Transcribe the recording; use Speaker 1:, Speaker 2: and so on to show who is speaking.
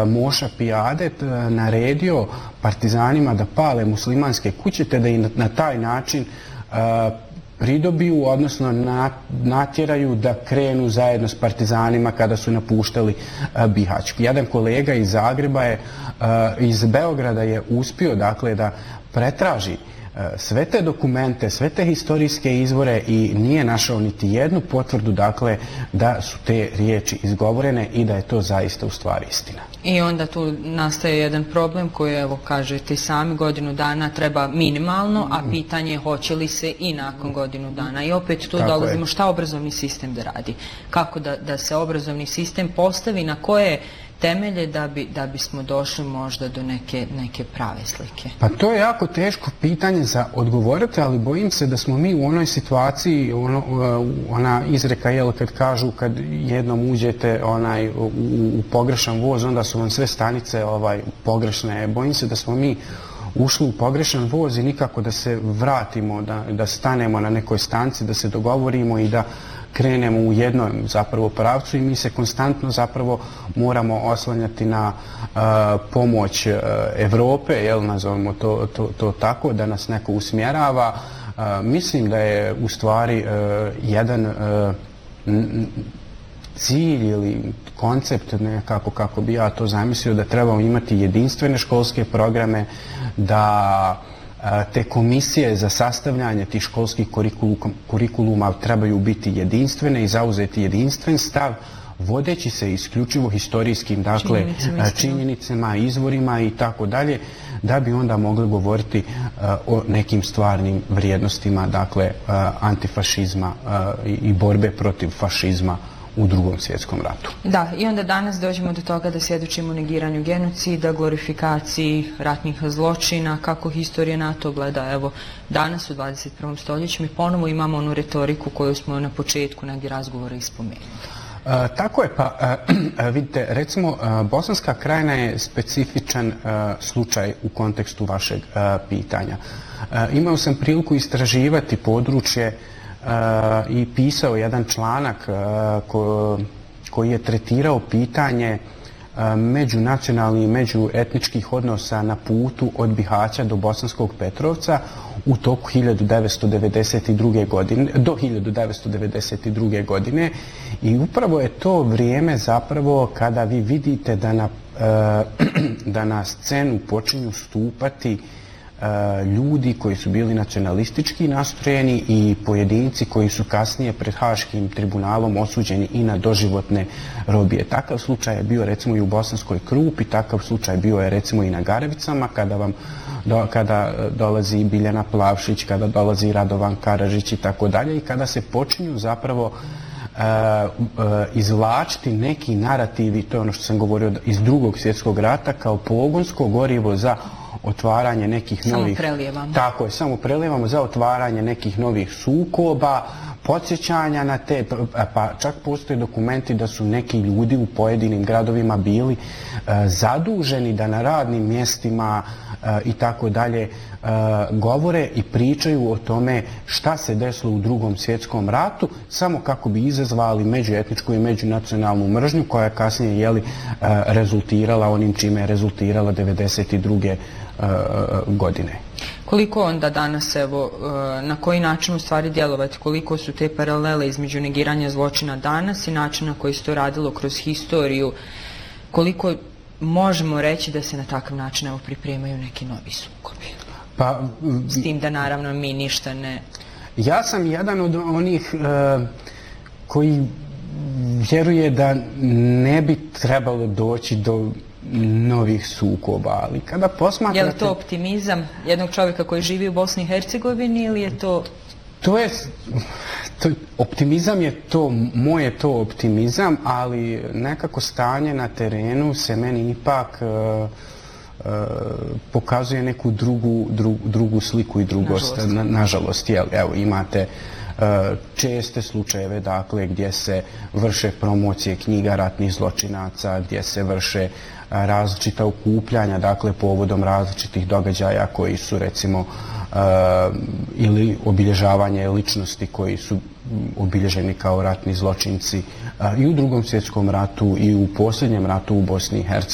Speaker 1: Moša Pijadet naredio partizanima da pale muslimanske kuće te da i na taj način pridobiju, odnosno natjeraju da krenu zajedno s partizanima kada su napuštali Bihać. Jedan kolega iz Zagreba iz Beograda je uspio dakle da pretraži sve te dokumente, sve te historijske izvore i nije našao niti jednu potvrdu dakle da su te riječi izgovorene i da je to zaista u stvari istina.
Speaker 2: I onda tu nastaje jedan problem koji, evo, kažete sami, godinu dana treba minimalno, a pitanje je hoće li se i nakon godinu dana. I opet tu dolazimo šta obrazovni sistem da radi. Kako da se obrazovni sistem postavi, na koje temelje da bismo došli možda do neke prave slike?
Speaker 1: Pa to je jako teško pitanje za odgovoriti, ali bojim se da smo mi u onoj situaciji, ona izreka, kad kažu kad jednom uđete u pogrešan voz, onda su vam sve stanice pogrešne. Bojim se da smo mi ušli u pogrešan voz i nikako da se vratimo, da stanemo na nekoj stanci, da se dogovorimo i da krenemo u jednom zapravo pravcu i mi se konstantno zapravo moramo oslanjati na pomoć Evrope, nazovemo to tako, da nas neko usmjerava. Mislim da je u stvari jedan cilj ili koncept, nekako kako bi ja to zamislio, da trebamo imati jedinstvene školske programe, da te komisije za sastavljanje tih školskih kurikuluma trebaju biti jedinstvene i zauzeti jedinstven stav, vodeći se isključivo historijskim činjenicama, izvorima i tako dalje, da bi onda mogli govoriti o nekim stvarnim vrijednostima, dakle antifašizma i borbe protiv fašizma u Drugom svjetskom ratu.
Speaker 2: Da, i onda danas dođemo do toga da svjedočimo negiranju genocida, glorifikaciji ratnih zločina, kako historija na to gleda. Evo, danas u 21. stoljeću mi ponovo imamo onu retoriku koju smo na početku negdje razgovora ispomenuli.
Speaker 1: Tako je, pa vidite, recimo Bosanska Krajina je specifičan slučaj u kontekstu vašeg pitanja. Imao sam priliku istraživati područje i pisao jedan članak koji je tretirao pitanje međunacionalnih i međuetničkih odnosa na putu od Bihaća do Bosanskog Petrovca u toku 1992. godine, do 1992. godine, i upravo je to vrijeme zapravo kada vi vidite da na scenu počinju stupati ljudi koji su bili nacionalistički nastrojeni i pojedinci koji su kasnije pred Haškim tribunalom osuđeni i na doživotne robije. Takav slučaj je bio recimo i u Bosanskoj Krupi, takav slučaj bio je recimo i na Garevicama, kada dolazi Biljana Plavšić, kada dolazi Radovan Karadžić i tako dalje, i kada se počinju zapravo izvlačiti neki narativi, to je ono što sam govorio, iz Drugog svjetskog rata kao pogonsko gorivo za otvaranje nekih novih...
Speaker 2: Samo prelijevamo.
Speaker 1: Tako je, samo prelijevamo za otvaranje nekih novih sukoba, podsjećanja na te, pa čak postoje dokumenti da su neki ljudi u pojedinim gradovima bili zaduženi da na radnim mjestima i tako dalje govore i pričaju o tome šta se desilo u Drugom svjetskom ratu, samo kako bi izazvali međuetničku i međunacionalnu mržnju koja je kasnije rezultirala onim čime je rezultirala 1992. godine.
Speaker 2: Koliko onda danas, evo, na koji način u stvari djelovati, koliko su te paralele između negiranja zločina danas i načina koji se to radilo kroz historiju, koliko možemo reći da se na takav način pripremaju neki novi sukobi? S tim da naravno mi ništa ne...
Speaker 1: Ja sam jedan od onih koji vjeruje da ne bi trebalo doći do novih sukoba, ali kada posmatrate...
Speaker 2: Je li to optimizam jednog čovjeka koji živi u Bosni i Hercegovini ili je to...
Speaker 1: Optimizam je to, moj je to optimizam, ali nekako stanje na terenu se meni ipak pokazuje neku drugu sliku i drugost. Nažalost, evo imate česte slučajeve, dakle, gdje se vrše promocije knjiga ratnih zločinaca, gdje se vrše različita okupljanja, dakle, povodom različitih događaja koji su, recimo, ili obilježavanje ličnosti koji su obilježeni kao ratni zločinci i u Drugom svjetskom ratu i u posljednjem ratu u Bosni i Hercegovini.